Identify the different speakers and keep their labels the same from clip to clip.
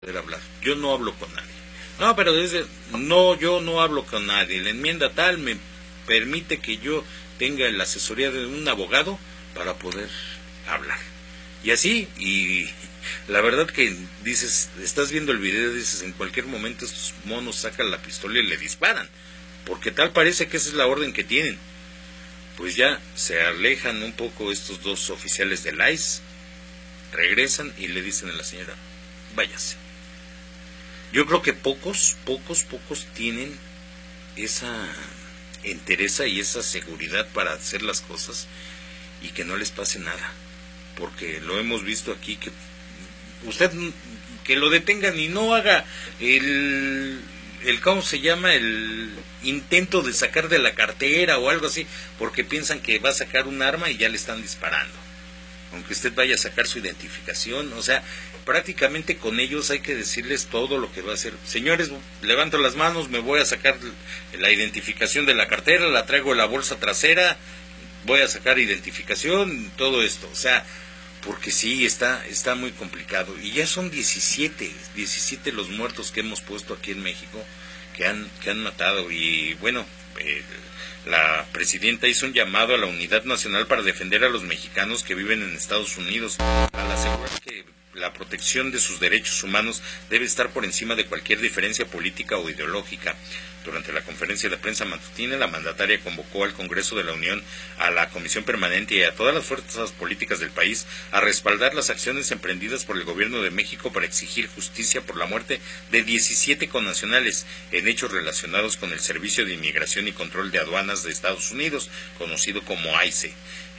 Speaker 1: poder hablar. Yo no hablo con nadie. No, pero no, yo no hablo con nadie. La enmienda tal me permite que yo tenga la asesoría de un abogado para poder hablar. Y así, y la verdad que dices, estás viendo el video y dices, en cualquier momento estos monos sacan la pistola y le disparan, porque tal parece que esa es la orden que tienen. Pues ya se alejan un poco estos dos oficiales del ICE, regresan y le dicen a la señora, váyase. Yo creo que pocos tienen esa entereza y esa seguridad para hacer las cosas y que no les pase nada, porque lo hemos visto aquí, que usted que lo detengan y no haga el ¿cómo se llama? El intento de sacar de la cartera o algo así, porque piensan que va a sacar un arma y ya le están disparando, aunque usted vaya a sacar su identificación. O sea, prácticamente con ellos hay que decirles todo lo que va a hacer. Señores, levanto las manos, me voy a sacar la identificación de la cartera, la traigo en la bolsa trasera, voy a sacar identificación, todo esto. O sea, porque sí, está muy complicado. Y ya son 17 los muertos que hemos puesto aquí en México, que han matado. Y bueno, la presidenta hizo un llamado a la unidad nacional para defender a los mexicanos que viven en Estados Unidos, al asegurar que la protección de sus derechos humanos debe estar por encima de cualquier diferencia política o ideológica. Durante la conferencia de prensa matutina, la mandataria convocó al Congreso de la Unión, a la Comisión Permanente y a todas las fuerzas políticas del país a respaldar las acciones emprendidas por el Gobierno de México para exigir justicia por la muerte de 17 connacionales en hechos relacionados con el Servicio de Inmigración y Control de Aduanas de Estados Unidos, conocido como ICE.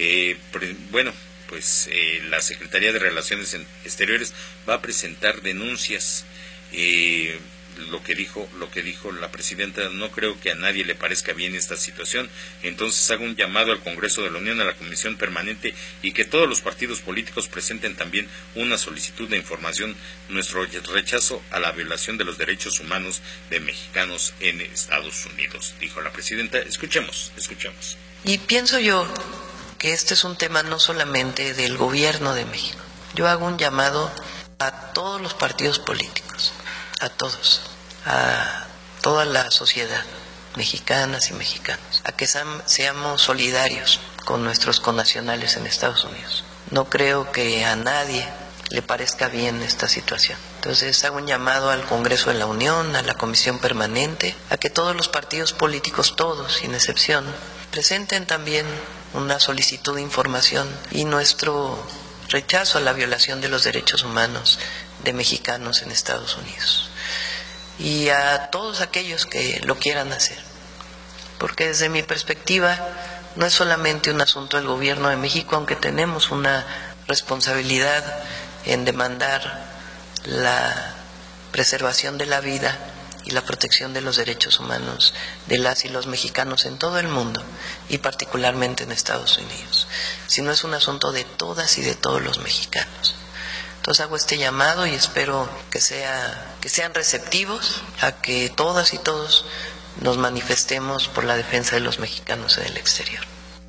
Speaker 1: La Secretaría de Relaciones Exteriores va a presentar denuncias. Lo que dijo la presidenta, no creo que a nadie le parezca bien esta situación, entonces hago un llamado al Congreso de la Unión, a la Comisión Permanente, y que todos los partidos políticos presenten también una solicitud de información, nuestro rechazo a la violación de los derechos humanos de mexicanos en Estados Unidos, dijo la presidenta. Escuchemos.
Speaker 2: Y pienso yo que este es un tema no solamente del gobierno de México. Yo hago un llamado a todos los partidos políticos, a todos, a toda la sociedad, mexicanas y mexicanos, a que seamos solidarios con nuestros connacionales en Estados Unidos. No creo que a nadie le parezca bien esta situación. Entonces hago un llamado al Congreso de la Unión, a la Comisión Permanente, a que todos los partidos políticos, todos, sin excepción, presenten también una solicitud de información y nuestro rechazo a la violación de los derechos humanos de mexicanos en Estados Unidos, y a todos aquellos que lo quieran hacer, porque desde mi perspectiva no es solamente un asunto del gobierno de México, aunque tenemos una responsabilidad en demandar la preservación de la vida y la protección de los derechos humanos de las y los mexicanos en todo el mundo, y particularmente en Estados Unidos, sino es un asunto de todas y de todos los mexicanos. Entonces hago este llamado y espero que sean receptivos a que todas y todos nos manifestemos por la defensa de los mexicanos en el exterior.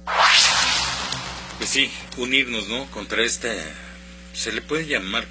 Speaker 1: Pues sí, unirnos, ¿no? Contra esta, se le puede llamar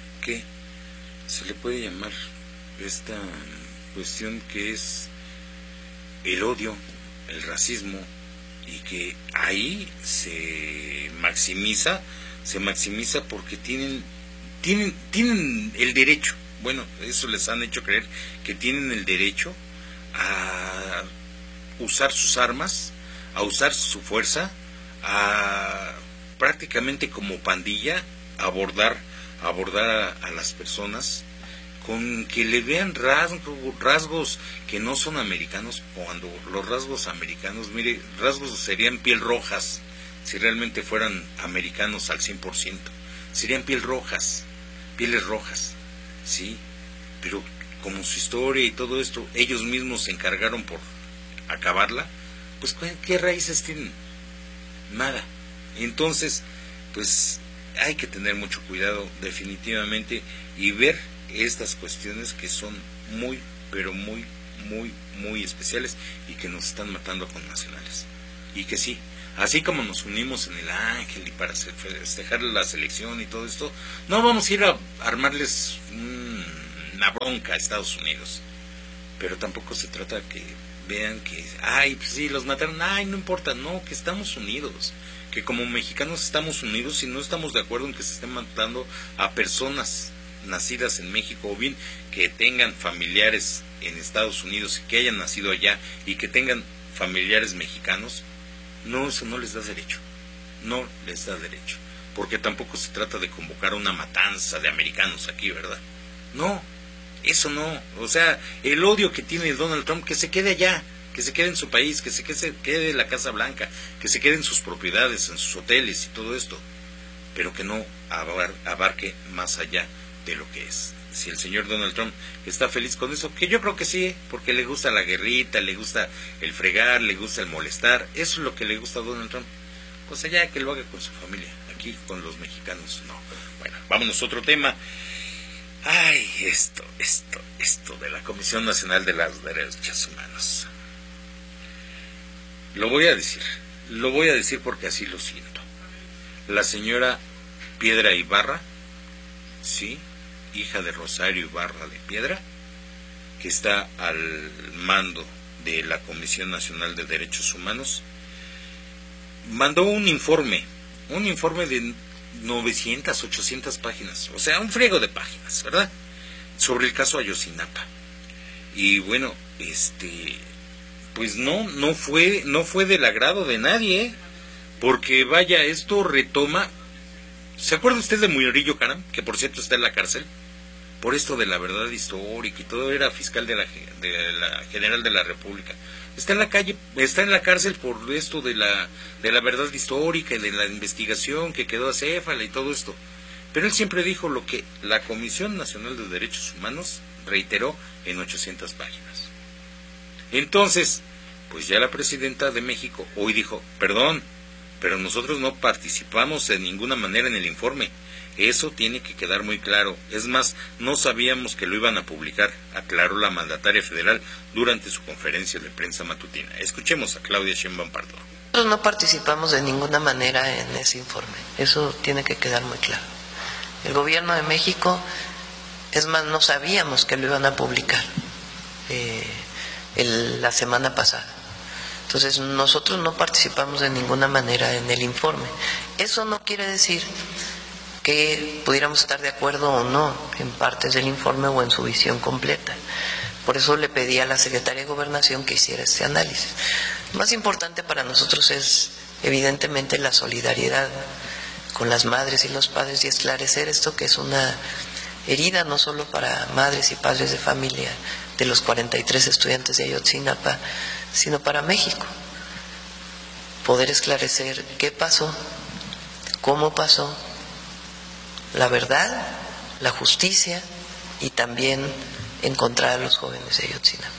Speaker 1: esta cuestión que es el odio, el racismo, y que ahí se maximiza porque tienen el derecho, bueno, eso les han hecho creer, que tienen el derecho a usar sus armas, a usar su fuerza, a prácticamente como pandilla abordar a las personas, con que le vean rasgos que no son americanos, cuando los rasgos americanos, mire, rasgos serían piel rojas, si realmente fueran americanos al 100%, serían pieles rojas, sí, pero como su historia y todo esto, ellos mismos se encargaron por acabarla, pues ¿qué raíces tienen? Nada. Entonces, pues hay que tener mucho cuidado definitivamente y ver estas cuestiones que son muy, pero muy, muy, muy especiales y que nos están matando a connacionales. Y que sí, así como nos unimos en el Ángel y para festejar la selección y todo esto, no vamos a ir a armarles una bronca a Estados Unidos. Pero tampoco se trata de que vean que, ay, pues sí, los mataron, ay, no importa, no, que estamos unidos, que como mexicanos estamos unidos y no estamos de acuerdo en que se estén matando a personas nacidas en México, o bien que tengan familiares en Estados Unidos y que hayan nacido allá y que tengan familiares mexicanos. No, eso no les da derecho, no les da derecho, porque tampoco se trata de convocar una matanza de americanos aquí, ¿verdad? No, eso no. O sea, el odio que tiene Donald Trump, que se quede allá, que se quede en su país, que se quede en la Casa Blanca, que se quede en sus propiedades, en sus hoteles y todo esto, pero que no abarque más allá de lo que es. Si el señor Donald Trump está feliz con eso, que yo creo que sí, porque le gusta la guerrita, le gusta el fregar, le gusta el molestar, eso es lo que le gusta a Donald Trump, pues allá que lo haga con su familia, aquí con los mexicanos no. Bueno, vámonos a otro tema. Ay, esto de la Comisión Nacional de los Derechos Humanos. Lo voy a decir porque así lo siento. La señora Piedra Ibarra, sí, hija de Rosario Ibarra de Piedra, que está al mando de la Comisión Nacional de Derechos Humanos, mandó un informe de 900, 800 páginas, o sea, un friego de páginas, ¿verdad?, sobre el caso Ayotzinapa. Y bueno, pues no fue del agrado de nadie, porque vaya, esto retoma. ¿Se acuerda usted de Murillo Karam, que por cierto está en la cárcel por esto de la verdad histórica y todo? Era fiscal de la General de la República. Está en la cárcel por esto de la verdad histórica y de la investigación que quedó acéfala y todo esto. Pero él siempre dijo lo que la Comisión Nacional de Derechos Humanos reiteró en 800 páginas. Entonces, pues ya la presidenta de México hoy dijo, perdón, pero nosotros no participamos de ninguna manera en el informe. Eso tiene que quedar muy claro. Es más, no sabíamos que lo iban a publicar, aclaró la mandataria federal durante su conferencia de prensa matutina. Escuchemos a Claudia Sheinbaum Pardo.
Speaker 2: Nosotros no participamos de ninguna manera en ese informe. Eso tiene que quedar muy claro. El gobierno de México, es más, no sabíamos que lo iban a publicar la semana pasada. Entonces, nosotros no participamos de ninguna manera en el informe. Eso no quiere decir que pudiéramos estar de acuerdo o no en partes del informe o en su visión completa. Por eso le pedí a la Secretaría de Gobernación que hiciera este análisis. Lo más importante para nosotros es, evidentemente, la solidaridad con las madres y los padres y esclarecer esto que es una herida no solo para madres y padres de familia de los 43 estudiantes de Ayotzinapa, sino para México. Poder esclarecer qué pasó, cómo pasó, la verdad, la justicia y también encontrar a los jóvenes de Ayotzinapa.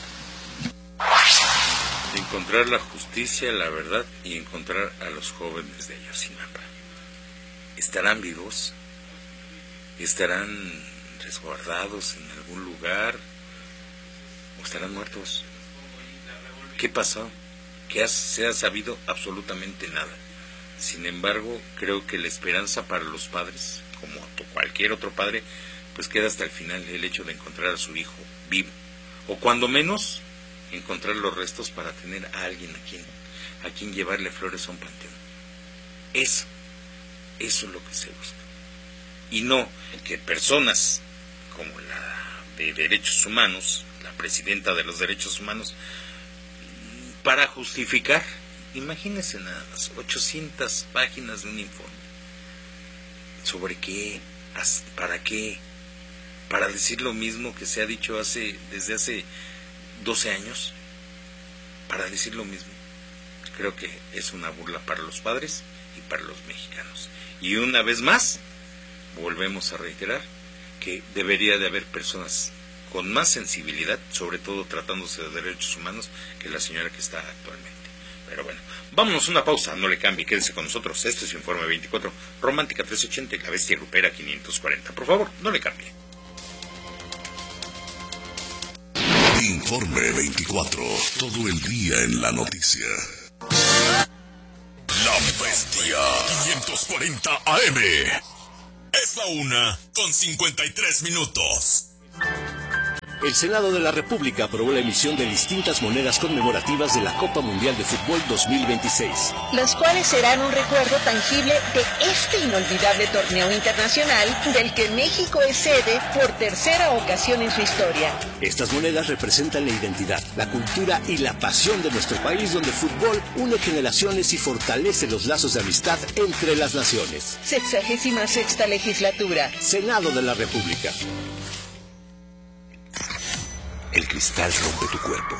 Speaker 1: Encontrar la justicia, la verdad y encontrar a los jóvenes de Ayotzinapa. ¿Estarán vivos? ¿Estarán resguardados en algún lugar? ¿O estarán muertos? ¿Qué pasó? ¿Qué se ha sabido? Absolutamente nada. Sin embargo, creo que la esperanza para los padres, como cualquier otro padre, pues queda hasta el final, el hecho de encontrar a su hijo vivo, o cuando menos encontrar los restos para tener a alguien a quien llevarle flores a un panteón. Eso es lo que se busca, y no que personas como la de Derechos Humanos, la presidenta de los Derechos Humanos, para justificar, imagínense nada más, 800 páginas de un informe. ¿Sobre qué? ¿Para qué? ¿Para decir lo mismo que se ha dicho desde hace 12 años? ¿Para decir lo mismo? Creo que es una burla para los padres y para los mexicanos. Y una vez más, volvemos a reiterar que debería de haber personas con más sensibilidad, sobre todo tratándose de derechos humanos, que la señora que está actualmente. Pero bueno, vámonos a una pausa, no le cambie, quédese con nosotros. Este es Informe 24, Romántica 380 y La Bestia Grupera 540. Por favor, no le cambie.
Speaker 3: Informe 24, todo el día en la noticia. La Bestia 540 AM. Es la 1:53.
Speaker 4: El Senado de la República aprobó la emisión de distintas monedas conmemorativas de la Copa Mundial de Fútbol 2026.
Speaker 5: Las cuales serán un recuerdo tangible de este inolvidable torneo internacional del que México es sede por tercera ocasión en su historia.
Speaker 4: Estas monedas representan la identidad, la cultura y la pasión de nuestro país, donde el fútbol une generaciones y fortalece los lazos de amistad entre las naciones.
Speaker 5: 66ª legislatura.
Speaker 4: Senado de la República.
Speaker 6: El cristal rompe tu cuerpo,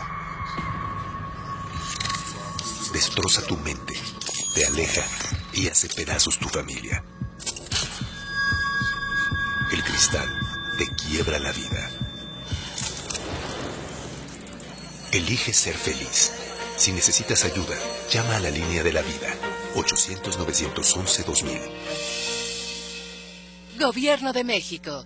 Speaker 6: destroza tu mente, te aleja y hace pedazos tu familia. El cristal te quiebra la vida. Elige ser feliz. Si necesitas ayuda, llama a la línea de la vida, 800-911-2000.
Speaker 7: Gobierno de México.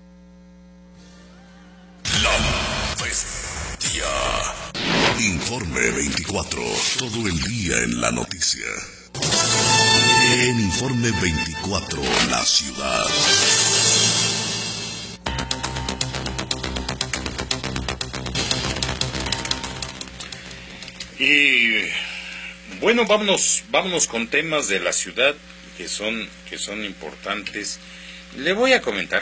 Speaker 3: Informe 24. Todo el día en la noticia. En Informe 24, la ciudad.
Speaker 1: Y bueno, vámonos con temas de la ciudad que son importantes. Le voy a comentar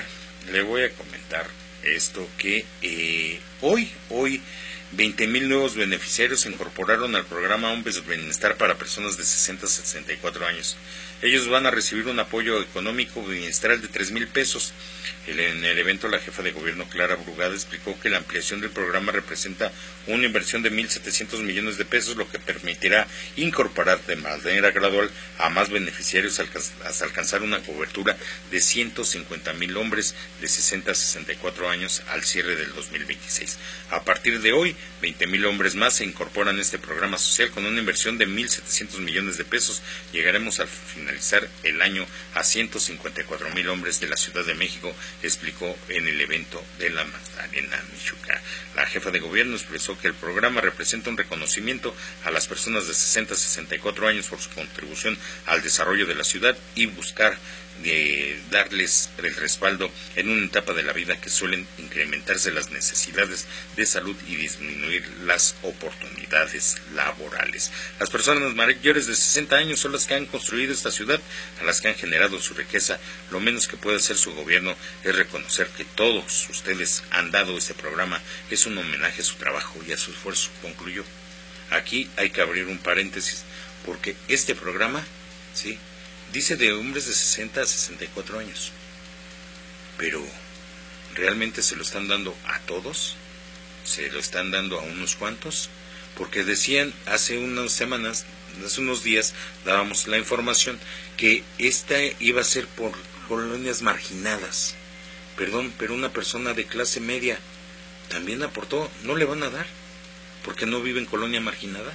Speaker 1: esto que hoy 20,000 nuevos beneficiarios se incorporaron al programa Hombres de Bienestar para personas de 60 a 64 años. Ellos van a recibir un apoyo económico bimestral de 3,000 pesos. En el evento, la jefa de gobierno, Clara Brugada, explicó que la ampliación del programa representa una inversión de 1,700 millones de pesos, lo que permitirá incorporar de manera gradual a más beneficiarios hasta alcanzar una cobertura de 150,000 hombres de 60 a 64 años al cierre del 2026. A partir de hoy, 20,000 hombres más se incorporan a este programa social con una inversión de 1,700 millones de pesos. Llegaremos al finalizar el año a 154,000 hombres de la Ciudad de México, explicó en el evento de la Magdalena, Michoacán. La jefa de gobierno expresó que el programa representa un reconocimiento a las personas de 60 a 64 años por su contribución al desarrollo de la ciudad y buscar darles el respaldo en una etapa de la vida que suelen incrementarse las necesidades de salud y disminuir las oportunidades laborales. Las personas mayores de 60 años son las que han construido esta ciudad, a las que han generado su riqueza. Lo menos que puede hacer su gobierno es reconocer que todos ustedes han dado este programa. Es un homenaje a su trabajo y a su esfuerzo, concluyó. Aquí hay que abrir un paréntesis, porque este programa, sí, dice de hombres de 60 a 64 años, pero ¿realmente se lo están dando a todos? ¿Se lo están dando a unos cuantos? Porque decían hace unas semanas, hace unos días, dábamos la información que esta iba a ser por colonias marginadas. Perdón, pero una persona de clase media también aportó. ¿No le van a dar porque no vive en colonia marginada?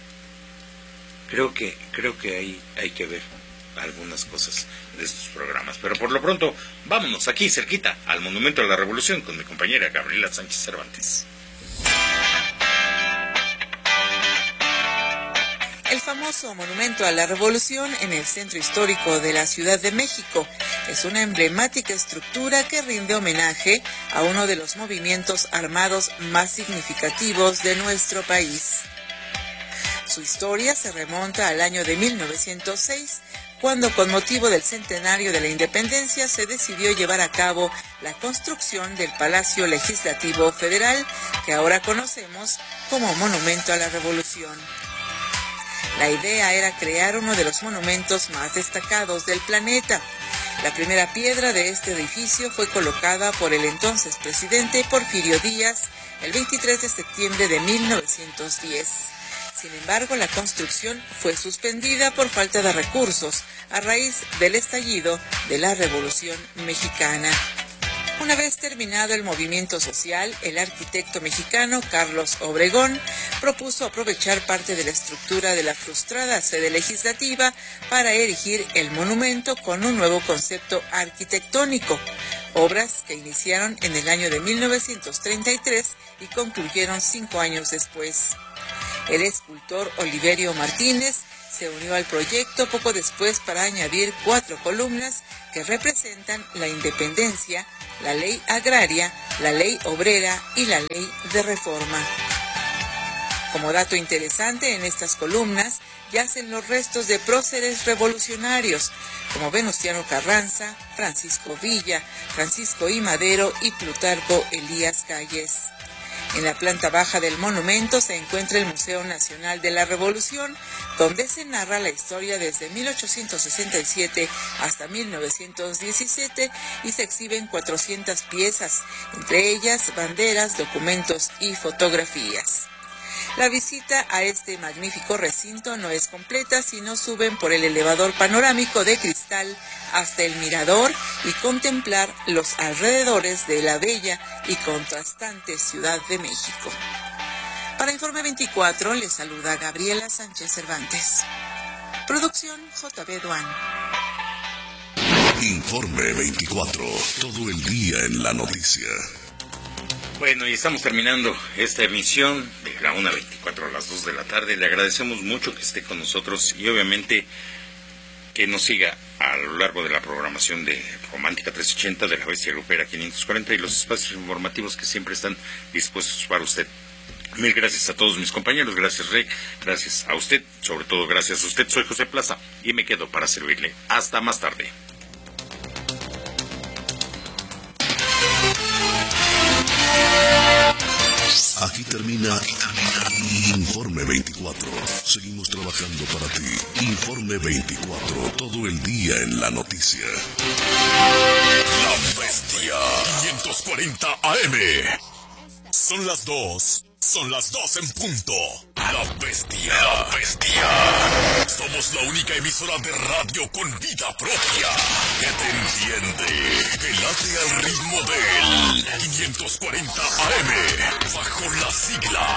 Speaker 1: Creo que hay que ver algunas cosas de estos programas, pero por lo pronto vámonos aquí cerquita al Monumento a la Revolución con mi compañera Gabriela Sánchez Cervantes.
Speaker 8: El famoso Monumento a la Revolución en el centro histórico de la Ciudad de México es una emblemática estructura que rinde homenaje a uno de los movimientos armados más significativos de nuestro país. Su historia se remonta al año de 1906, cuando con motivo del centenario de la independencia se decidió llevar a cabo la construcción del Palacio Legislativo Federal, que ahora conocemos como Monumento a la Revolución. La idea era crear uno de los monumentos más destacados del planeta. La primera piedra de este edificio fue colocada por el entonces presidente Porfirio Díaz el 23 de septiembre de 1910. Sin embargo, la construcción fue suspendida por falta de recursos a raíz del estallido de la Revolución Mexicana. Una vez terminado el movimiento social, el arquitecto mexicano Carlos Obregón propuso aprovechar parte de la estructura de la frustrada sede legislativa para erigir el monumento con un nuevo concepto arquitectónico, obras que iniciaron en el año de 1933 y concluyeron 5 años después. El escultor Oliverio Martínez se unió al proyecto poco después para añadir 4 columnas que que representan la independencia, la ley agraria, la ley obrera y la ley de reforma. Como dato interesante, en estas columnas yacen los restos de próceres revolucionarios, como Venustiano Carranza, Francisco Villa, Francisco I. Madero y Plutarco Elías Calles. En la planta baja del monumento se encuentra el Museo Nacional de la Revolución, donde se narra la historia desde 1867 hasta 1917 y se exhiben 400 piezas, entre ellas banderas, documentos y fotografías. La visita a este magnífico recinto no es completa si no suben por el elevador panorámico de cristal hasta el mirador y contemplar los alrededores de la bella y contrastante Ciudad de México. Para Informe 24 les saluda Gabriela Sánchez Cervantes. Producción JB Duan.
Speaker 3: Informe 24, todo el día en la noticia.
Speaker 1: Bueno, y estamos terminando esta emisión de la 1:24 a las 2 de la tarde. Le agradecemos mucho que esté con nosotros y obviamente que nos siga a lo largo de la programación de Romántica 380, de La Bestia Grupera 540 y los espacios informativos que siempre están dispuestos para usted. Mil gracias a todos mis compañeros, gracias Rey, gracias a usted, sobre todo gracias a usted. Soy José Plaza y me quedo para servirle. Hasta más tarde.
Speaker 3: Aquí termina Informe 24. Seguimos trabajando para ti. Informe 24. Todo el día en la noticia.
Speaker 7: La Bestia 540 AM. Son las 2. Son las 2 en punto. La Bestia. La Bestia. Somos la única emisora de radio con vida propia que te entiende, que late al ritmo del 540 AM, bajo las siglas